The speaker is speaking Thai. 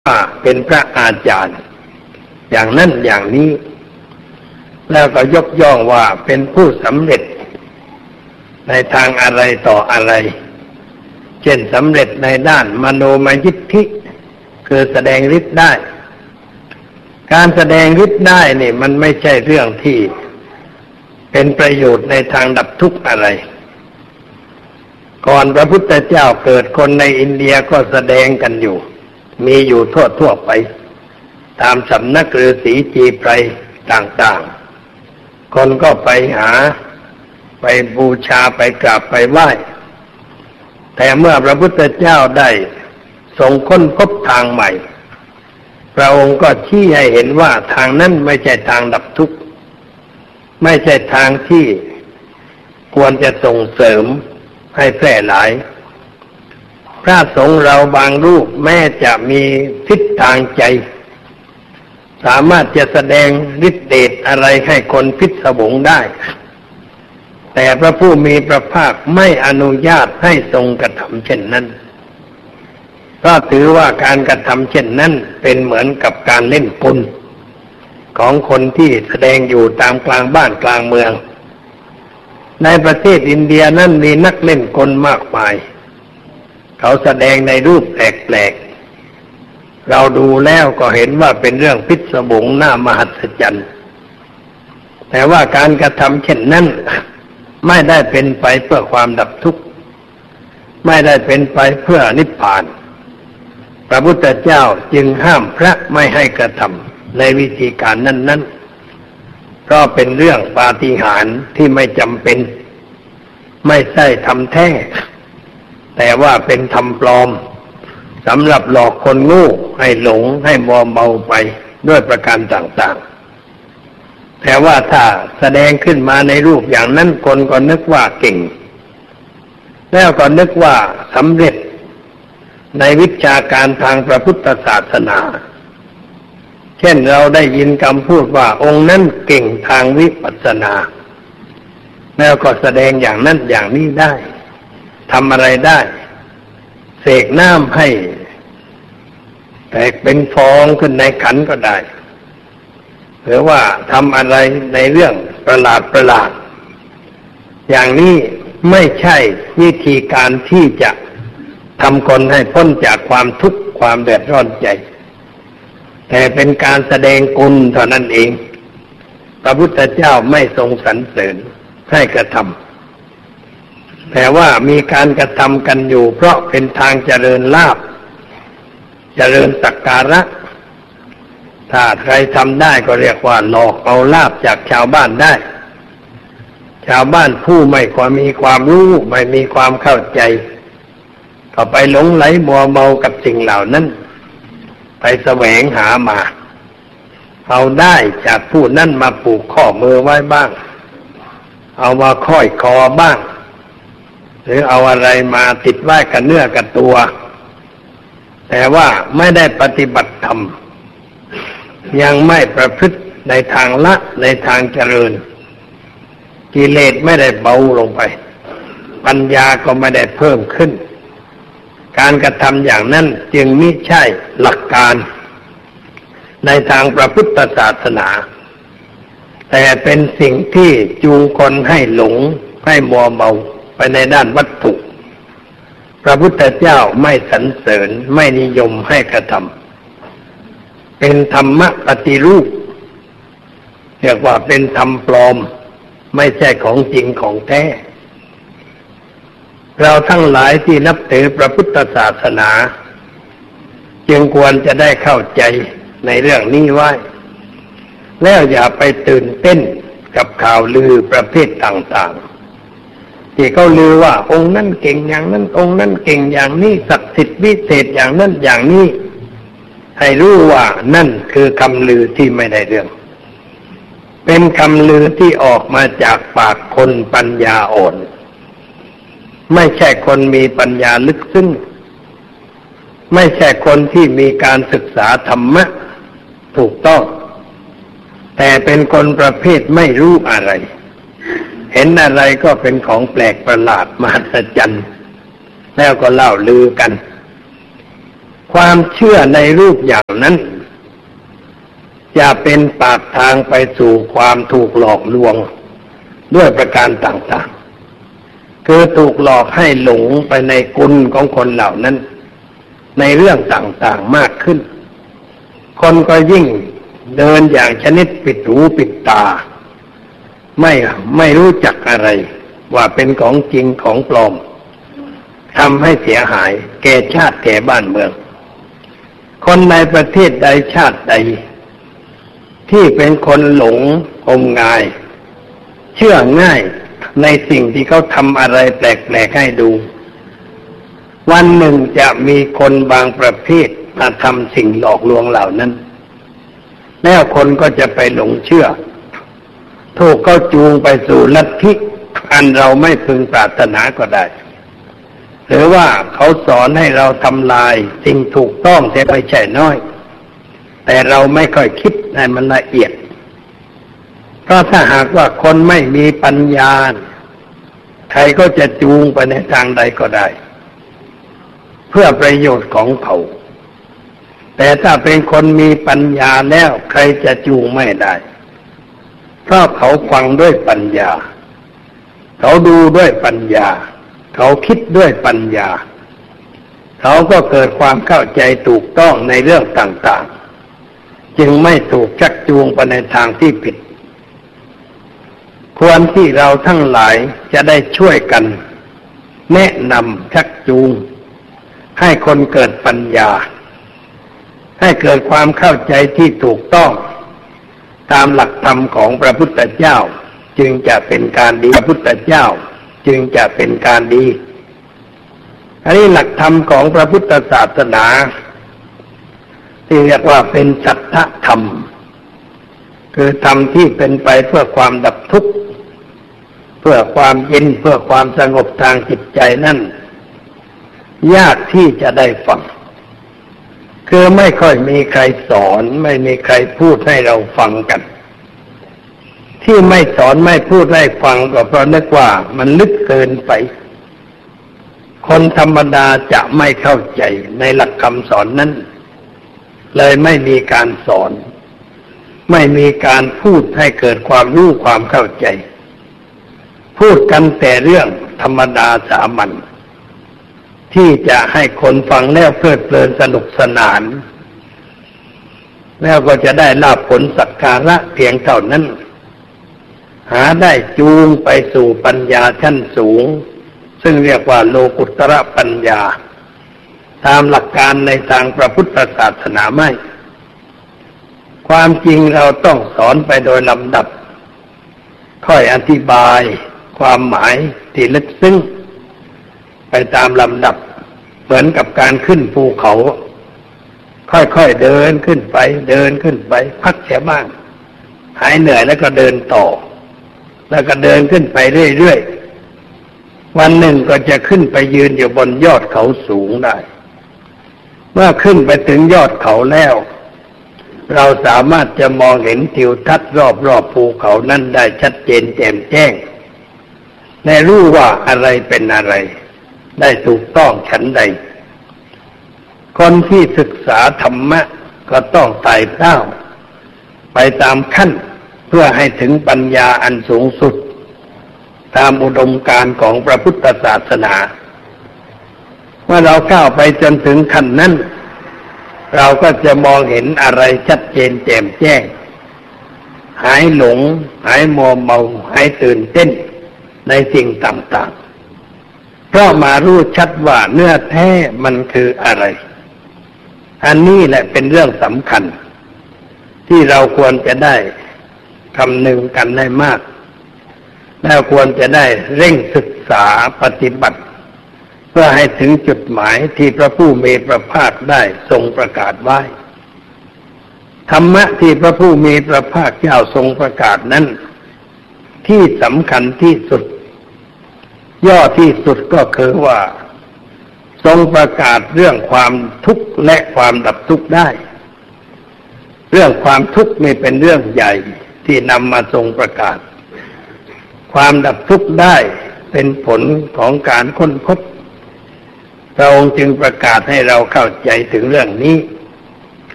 ว่าเป็นพระอาจารย์อย่างนั้นอย่างนี้แล้วก็ยกย่องว่าเป็นผู้สำเร็จในทางอะไรต่ออะไรเช่นสำเร็จในด้านมโนมยิทธิคือแสดงฤทธิ์ได้การแสดงฤทธิ์ได้นี่มันไม่ใช่เรื่องที่เป็นประโยชน์ในทางดับทุกข์อะไรก่อนพระพุทธเจ้าเกิดคนในอินเดียก็แสดงกันอยู่มีอยู่ทั่วไปตามสำนักฤาษีจีไพรต่างๆคนก็ไปหาไปบูชาไปกราบไปไหว้แต่เมื่อพระพุทธเจ้าได้ทรงค้นพบทางใหม่พระองค์ก็ชี้ให้เห็นว่าทางนั้นไม่ใช่ทางดับทุกข์ไม่ใช่ทางที่ควรจะส่งเสริมให้แพร่หลายพระสงฆ์เราบางรูปแม้จะมีทิศทางใจสามารถจะแสดงฤทธิ์เดชอะไรให้คนพิศวงได้แต่พระผู้มีพระภาคไม่อนุญาตให้ทรงกระทำเช่นนั้นเพราะถือว่าการกระทำเช่นนั้นเป็นเหมือนกับการเล่นกลของคนที่แสดงอยู่ตามกลางบ้านกลางเมืองในประเทศอินเดียนั้นมีนักเล่นกลมากมายเขาแสดงในรูปแปลกๆเราดูแล้วก็เห็นว่าเป็นเรื่องพิศวงน่ามหัศจรรย์แต่ว่าการกระทำเช่นนั้นไม่ได้เป็นไปเพื่อความดับทุกข์ไม่ได้เป็นไปเพื่อนิพพานพระพุทธเจ้าจึงห้ามพระไม่ให้กระทำในวิธีการนั้นเพราะเป็นเรื่องปาฏิหาริย์ที่ไม่จำเป็นไม่ใช่ทำแท้แต่ว่าเป็นทำปลอมสำหรับหลอกคนโง่ให้หลงให้มัวเมาไปด้วยประการต่างๆแต่ว่าถ้าแสดงขึ้นมาในรูปอย่างนั้นคนก็นึกว่าเก่งแล้วก็นึกว่าสำเร็จในวิชาการทางพระพุทธศาสนาเช่นเราได้ยินคำพูดว่าองค์นั้นเก่งทางวิปัสสนาแล้วก็แสดงอย่างนั้นอย่างนี้ได้ทำอะไรได้เสกน้ำให้แตกเป็นฟองขึ้นในขันก็ได้หรือว่าทำอะไรในเรื่องประหลาดอย่างนี้ไม่ใช่วิธีการที่จะทำคนให้พ้นจากความทุกข์ความเดือดร้อนใจแต่เป็นการแสดงกลเท่านั้นเองพระพุทธเจ้าไม่ทรงสรรเสริญให้กระทำแต่ว่ามีการกระทำกันอยู่เพราะเป็นทางเจริญลาภเจริญสักการะถ้าใครทำได้ก็เรียกว่าหลอกเอาลาภจากชาวบ้านได้ชาวบ้านผู้ไม่มีความรู้ไม่มีความเข้าใจก็ไปหลงไหลมัวเมากับสิ่งเหล่านั้นไปแสวงหามาเอาได้จากผู้นั้นมาผูกข้อมือไว้บ้างเอามาค่อยคอบ้างหรือเอาอะไรมาติดไว้กับเนื้อกับตัวแต่ว่าไม่ได้ปฏิบัติธรรมยังไม่ประพฤติในทางละในทางเจริญกิเลสไม่ได้เบาลงไปปัญญาก็ไม่ได้เพิ่มขึ้นการกระทำอย่างนั้นจึงมิใช่หลักการในทางพระพุทธศาสนาแต่เป็นสิ่งที่จูงคนให้หลงให้มัวเมาไปในด้านวัตถุพระพุทธเจ้าไม่สรรเสริญไม่นิยมให้กระทำเป็นธรรมปฏิรูปเรียกว่าเป็นธรรมปลอมไม่ใช่ของจริงของแท้เราทั้งหลายที่นับถือพระพุทธศาสนาจึงควรจะได้เข้าใจในเรื่องนี้ไว้แล้วอย่าไปตื่นเต้นกับข่าวลือประเภทต่างๆที่เขาลือว่าองค์นั้นเก่งอย่างนั้นองค์นั้นเก่งอย่างนี้ศักดิ์สิทธิ์วิเศษอย่างนั้นอย่างนี้ให้รู้ว่านั่นคือคำลือที่ไม่ได้เรื่องเป็นคำลือที่ออกมาจากปากคนปัญญาอ่อนไม่ใช่คนมีปัญญาลึกซึ้งไม่ใช่คนที่มีการศึกษาธรรมะถูกต้องแต่เป็นคนประเภทไม่รู้อะไรเห็นอะไรก็เป็นของแปลกประหลาดมหัศจรรย์แล้วก็เล่าลือกัน พความเชื่อในรูปอย่างนั้นจะเป็นปากทางไปสู่ความถูกหลอกลวงด้วยประการต่างๆคือถูกหลอกให้หลงไปในกลของคนเหล่านั้นในเรื่องต่างๆมากขึ้นคนก็ยิ่งเดินอย่างชนิดปิดหูปิดตาไม่รู้จักอะไรว่าเป็นของจริงของปลอมทำให้เสียหายแก่ชาติแก่บ้านเมืองคนในประเทศใดชาติใดที่เป็นคนหลงงมงายเชื่อง่ายในสิ่งที่เขาทำอะไรแปลกๆให้ดูวันหนึ่งจะมีคนบางประเภทมาทำสิ่งหลอกลวงเหล่านั้นแล้วคนก็จะไปหลงเชื่อถูกเขาจูงไปสู่ลัทธิอันเราไม่พึงปรารถนาก็ได้หรือว่าเขาสอนให้เราทำลายสิ่งถูกต้องแต่ไม่ใช่น้อยแต่เราไม่ค่อยคิดให้มันละเอียดเพราะถ้าหากว่าคนไม่มีปัญญาใครก็จะจูงไปในทางใดก็ได้เพื่อประโยชน์ของเขาแต่ถ้าเป็นคนมีปัญญาแล้วใครจะจูงไม่ได้เพราะเขาฟังด้วยปัญญาเขาดูด้วยปัญญาเขาคิดด้วยปัญญาเขาก็เกิดความเข้าใจถูกต้องในเรื่องต่างๆจึงไม่ถูกชักจูงไปในทางที่ผิดควรที่เราทั้งหลายจะได้ช่วยกันแนะนำชักจูงให้คนเกิดปัญญาให้เกิดความเข้าใจที่ถูกต้องตามหลักธรรมของพระพุทธเจ้าจึงจะเป็นการดีพระพุทธเจ้าจึงจะเป็นการดีอันนี้หลักธรรมของพระพุทธศาสนาที่เรียกว่าเป็นสัทธธรรมคือธรรมที่เป็นไปเพื่อความดับทุกข์เพื่อความเย็นเพื่อความสงบทางจิตใจนั่นยากที่จะได้ฟังคือไม่ค่อยมีใครสอนไม่มีใครพูดให้เราฟังกันที่ไม่สอนไม่พูดให้ฟังก็เพราะนึกว่ามันลึกเกินไปคนธรรมดาจะไม่เข้าใจในหลักคำสอนนั้นเลยไม่มีการสอนไม่มีการพูดให้เกิดความรู้ความเข้าใจพูดกันแต่เรื่องธรรมดาสามัญที่จะให้คนฟังแล้วเพลิดเพลินสนุกสนานแล้วก็จะได้ลาภผลสักการะเพียงเท่านั้นหาได้จูงไปสู่ปัญญาชั้นสูงซึ่งเรียกว่าโลกุตระปัญญาตามหลักการในทางพระพุทธศาสนาไม่ความจริงเราต้องสอนไปโดยลำดับค่อยอธิบายความหมายที่ลึกซึ้งไปตามลำดับเหมือนกับการขึ้นภูเขาค่อยๆเดินขึ้นไปเดินขึ้นไปพักเสียบ้างหายเหนื่อยแล้วก็เดินต่อแล้วก็เดินขึ้นไปเรื่อยๆวันหนึ่งก็จะขึ้นไปยืนอยู่บนยอดเขาสูงได้เมื่อขึ้นไปถึงยอดเขาแล้วเราสามารถจะมองเห็นทิวทัศน์รอบๆภูเขานั้นได้ชัดเจนแจ่มแจ้งได้รู้ว่าอะไรเป็นอะไรได้ถูกต้องฉันใดคนที่ศึกษาธรรมะก็ต้องไต่เต้าไปตามขั้นเพื่อให้ถึงปัญญาอันสูงสุดตามอุดมการณ์ของพระพุทธศาสนาเมื่อเราก้าวไปจนถึงขั้นนั้นเราก็จะมองเห็นอะไรชัดเจนแจ่มแจ้งหายหลงหายมัวเมาหายตื่นเต้นในสิ่งต่างๆเพราะมารู้ชัดว่าเนื้อแท้มันคืออะไรอันนี้แหละเป็นเรื่องสำคัญที่เราควรจะได้คำนึงกันให้มากแล้วควรจะได้เร่งศึกษาปฏิบัติเพื่อให้ถึงจุดหมายที่พระผู้มีพระภาคได้ทรงประกาศไว้ธรรมะที่พระผู้มีพระภาคเจ้าทรงประกาศนั้นที่สำคัญที่สุดย่อที่สุดก็คือว่าทรงประกาศเรื่องความทุกข์และความดับทุกข์ได้เรื่องความทุกข์นี่เป็นเรื่องใหญ่ที่นำมาทรงประกาศความดับทุกข์ได้เป็นผลของการค้นพบพระองค์จึงประกาศให้เราเข้าใจถึงเรื่องนี้